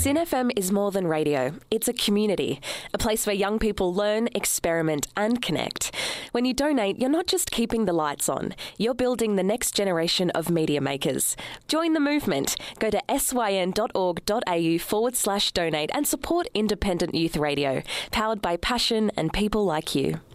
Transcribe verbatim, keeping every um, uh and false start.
SYN F M is more than radio. It's a community, a place where young people learn, experiment and connect. When you donate, you're not just keeping the lights on, you're building the next generation of media makers. Join the movement. Go to syn.org.au forward slash donate and support independent youth radio, powered by passion and people like you.